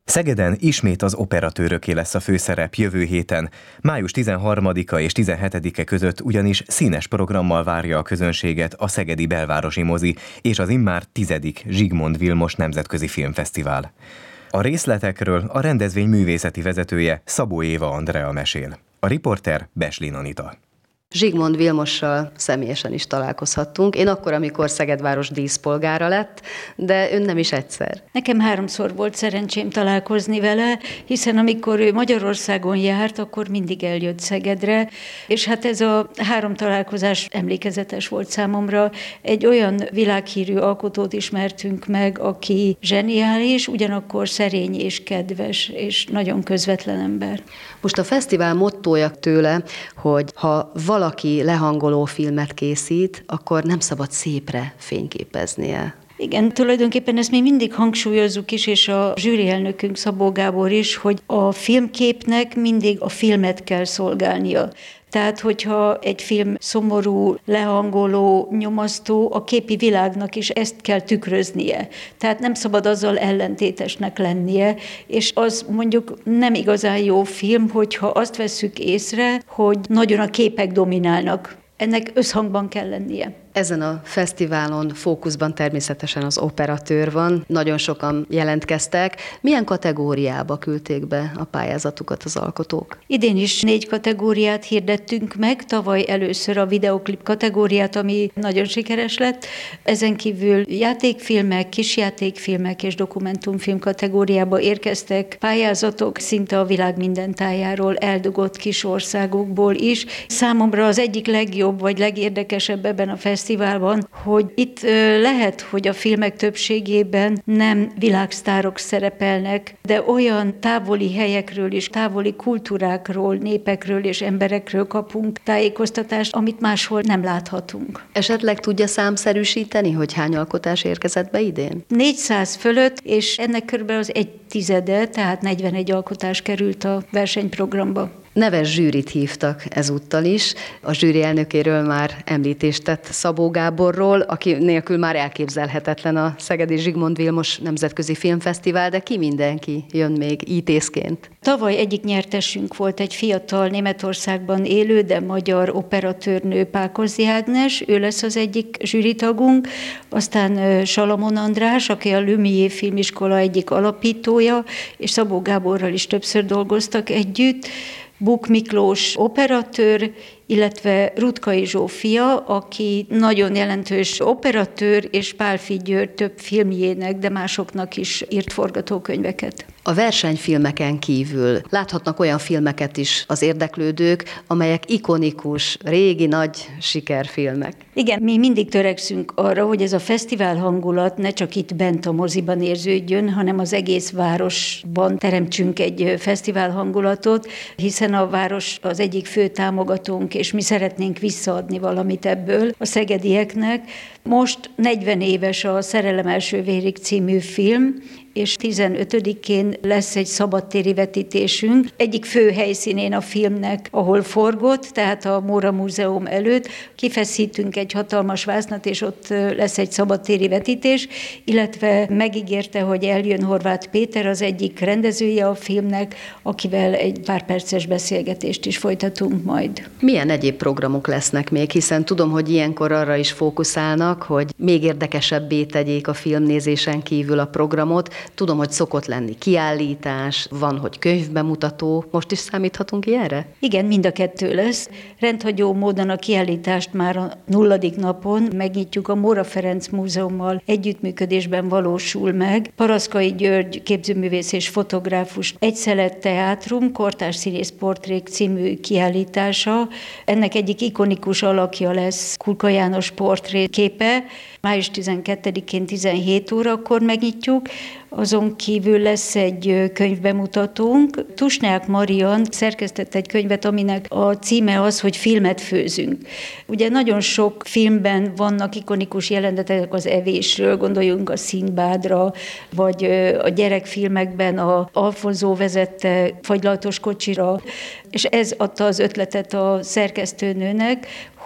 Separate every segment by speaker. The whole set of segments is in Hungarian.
Speaker 1: Szegeden ismét az operatőröké lesz a főszerep jövő héten. Május 13-a és 17-e között ugyanis színes programmal várja a közönséget a Szegedi Belvárosi Mozi és az immár 10. Zsigmond Vilmos Nemzetközi Filmfesztivál. A részletekről a rendezvény művészeti vezetője Szabó Éva Andrea mesél. A riporter Beslin Anita.
Speaker 2: Zsigmond Vilmossal személyesen is találkozhattunk. Én akkor, amikor Szegedváros díszpolgára lett, de ön nem is egyszer.
Speaker 3: Nekem 3-szor volt szerencsém találkozni vele, hiszen amikor ő Magyarországon járt, akkor mindig eljött Szegedre, és hát ez a 3 találkozás emlékezetes volt számomra. Egy olyan világhírű alkotót ismertünk meg, aki zseniális, ugyanakkor szerény és kedves, és nagyon közvetlen ember.
Speaker 2: Most a fesztivál mottója tőle, hogy ha valaki lehangoló filmet készít, akkor nem szabad szépre fényképeznie.
Speaker 3: Igen, tulajdonképpen ezt mi mindig hangsúlyozzuk is, és a zsűrielnökünk Szabó Gábor is, hogy a filmképnek mindig a filmet kell szolgálnia. Tehát, hogyha egy film szomorú, lehangoló, nyomasztó, a képi világnak is ezt kell tükröznie. Tehát nem szabad azzal ellentétesnek lennie, és az mondjuk nem igazán jó film, hogyha azt vesszük észre, hogy nagyon a képek dominálnak. Ennek összhangban kell lennie.
Speaker 2: Ezen a fesztiválon fókuszban természetesen az operatőr van, nagyon sokan jelentkeztek. Milyen kategóriába küldték be a pályázatukat az alkotók?
Speaker 3: Idén is 4 kategóriát hirdettünk meg, tavaly először a videoklip kategóriát, ami nagyon sikeres lett. Ezen kívül játékfilmek, kisjátékfilmek és dokumentumfilm kategóriába érkeztek pályázatok szinte a világ minden tájáról, eldugott kis országokból is. Számomra az egyik legjobb vagy legérdekesebb ebben a fesztiválban, hogy itt lehet, hogy a filmek többségében nem világsztárok szerepelnek, de olyan távoli helyekről és távoli kultúrákról, népekről és emberekről kapunk tájékoztatást, amit máshol nem láthatunk.
Speaker 2: Esetleg tudja számszerűsíteni, hogy hány alkotás érkezett be idén?
Speaker 3: 400 fölött, és ennek körülbelül az 1/10, tehát 41 alkotás került a versenyprogramba.
Speaker 2: Neves zsűrit hívtak ezúttal is. A zsűri elnökéről már említést tett Szabó Gáborról, aki nélkül már elképzelhetetlen a Szegedi Zsigmond Vilmos Nemzetközi Filmfesztivál, de ki mindenki jön még ítészként?
Speaker 3: Tavaly egyik nyertesünk volt egy fiatal Németországban élő, de magyar operatőrnő, Pákozzi Ágnes, ő lesz az egyik zsűritagunk, aztán Salamon András, aki a Lumière Filmiskola egyik alapítója, és Szabó Gáborral is többször dolgoztak együtt, Buk Miklós operatőr, illetve Rutkai Zsófia, aki nagyon jelentős operatőr, és Pálffy György több filmjének, de másoknak is írt forgatókönyveket.
Speaker 2: A versenyfilmeken kívül láthatnak olyan filmeket is az érdeklődők, amelyek ikonikus, régi nagy sikerfilmek.
Speaker 3: Igen, mi mindig törekszünk arra, hogy ez a fesztivál hangulat ne csak itt bent a moziban érződjön, hanem az egész városban teremtsünk egy fesztivál hangulatot, hiszen a város az egyik fő támogatónk, és mi szeretnénk visszaadni valamit ebből a szegedieknek. Most 40 éves a Szerelem első vérig című film, és 15-én lesz egy szabadtéri vetítésünk. Egyik fő helyszínén a filmnek, ahol forgott, tehát a Móra Múzeum előtt, kifeszítünk egy hatalmas vásznat, és ott lesz egy szabadtéri vetítés, illetve megígérte, hogy eljön Horváth Péter, az egyik rendezője a filmnek, akivel egy pár perces beszélgetést is folytatunk majd.
Speaker 2: Milyen egyéb programok lesznek még, hiszen tudom, hogy ilyenkor arra is fókuszálnak, hogy még érdekesebbé tegyék a filmnézésen kívül a programot. Tudom, hogy szokott lenni kiállítás, van, hogy könyvbemutató. Most is számíthatunk ilyenre?
Speaker 3: Igen, mind a 2 lesz. Rendhagyó módon a kiállítást már a 0. napon megnyitjuk, a Móra Ferenc Múzeummal együttműködésben valósul meg. Paraszkai György képzőművész és fotográfus Egy szelet teátrum, kortárs színész portrék című kiállítása. Ennek egyik ikonikus alakja lesz Kulka János portréképe. Május 12-én 17 órakor megnyitjuk. Azon kívül lesz egy könyvbemutatónk. Tusnák Marian szerkesztett egy könyvet, aminek a címe az, hogy filmet főzünk. Ugye nagyon sok filmben vannak ikonikus jelenetek az evésről, gondoljunk a Szindbádra, vagy a gyerekfilmekben a Alfonso vezette fagylaltos kocsira, és ez adta az ötletet a szerkesztőnőnek,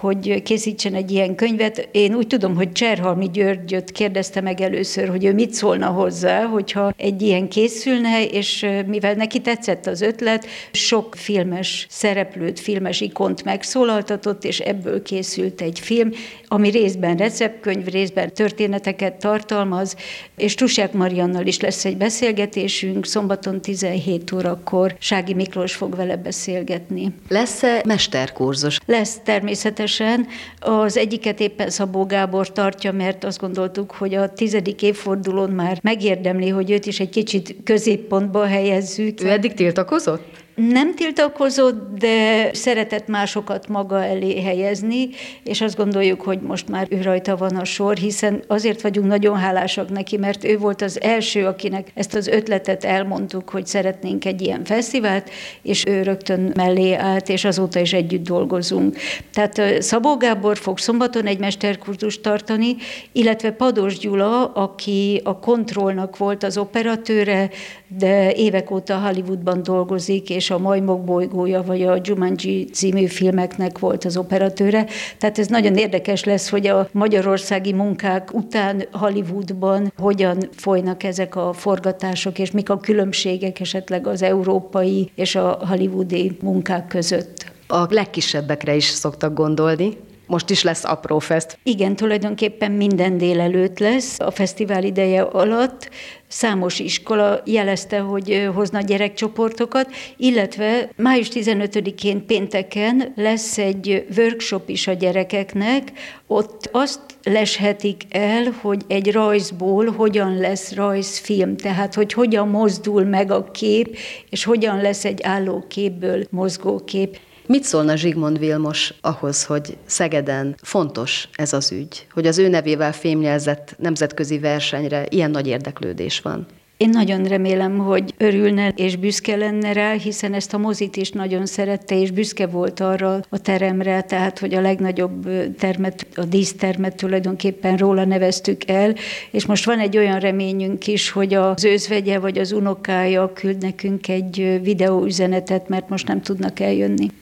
Speaker 3: hogy készítsen egy ilyen könyvet. Én úgy tudom, hogy Cserhalmi Györgyöt kérdezte meg először, hogy ő mit szólna hozzá, hogyha egy ilyen készülne, és mivel neki tetszett az ötlet, sok filmes szereplőt, filmes ikont megszólaltatott, és ebből készült egy film, ami részben receptkönyv, részben történeteket tartalmaz, és Tusák Mariannal is lesz egy beszélgetésünk, szombaton 17 órakor Sági Miklós fog vele beszélgetni.
Speaker 2: Lesz-e mesterkurzus?
Speaker 3: Lesz természetesen. Az egyiket éppen Szabó Gábor tartja, mert azt gondoltuk, hogy a 10. évfordulón már megérdemli, hogy őt is egy kicsit középpontba helyezzük.
Speaker 2: Ő eddig tiltakozott?
Speaker 3: Nem tiltakozott, de szeretett másokat maga elé helyezni, és azt gondoljuk, hogy most már ő rajta van a sor, hiszen azért vagyunk nagyon hálásak neki, mert ő volt az első, akinek ezt az ötletet elmondtuk, hogy szeretnénk egy ilyen fesztivált, és ő rögtön mellé állt, és azóta is együtt dolgozunk. Tehát Szabó Gábor fog szombaton egy mesterkurzust tartani, illetve Pados Gyula, aki a Kontrollnak volt az operatőre, de évek óta Hollywoodban dolgozik, és a Majmok bolygója, vagy a Jumanji című filmeknek volt az operatőre. Tehát ez nagyon érdekes lesz, hogy a magyarországi munkák után Hollywoodban hogyan folynak ezek a forgatások, és mik a különbségek esetleg az európai és a hollywoodi munkák között.
Speaker 2: A legkisebbekre is szoktak gondolni. Most is lesz apró fest.
Speaker 3: Igen, tulajdonképpen minden délelőtt lesz a fesztivál ideje alatt. Számos iskola jelezte, hogy hozna gyerekcsoportokat, illetve május 15-én pénteken lesz egy workshop is a gyerekeknek. Ott azt leshetik el, hogy egy rajzból hogyan lesz rajzfilm, tehát hogy hogyan mozdul meg a kép, és hogyan lesz egy álló képből mozgókép.
Speaker 2: Mit szólna Zsigmond Vilmos ahhoz, hogy Szegeden fontos ez az ügy, hogy az ő nevével fémjelzett nemzetközi versenyre ilyen nagy érdeklődés van?
Speaker 3: Én nagyon remélem, hogy örülne és büszke lenne rá, hiszen ezt a mozit is nagyon szerette, és büszke volt arra a teremre, tehát hogy a legnagyobb termet, a dísztermet tulajdonképpen róla neveztük el, és most van egy olyan reményünk is, hogy az özvegye vagy az unokája küld nekünk egy videóüzenetet, mert most nem tudnak eljönni.